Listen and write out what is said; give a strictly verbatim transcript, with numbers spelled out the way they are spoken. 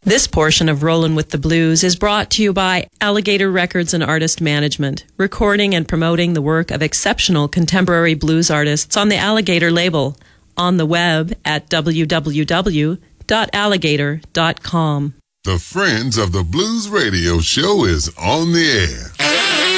This portion of Rollin' with the Blues is brought to you by Alligator Records and Artist Management, recording and promoting the work of exceptional contemporary blues artists on the Alligator label, on the web at w w w dot alligator dot com. The Friends of the Blues Radio Show is on the air.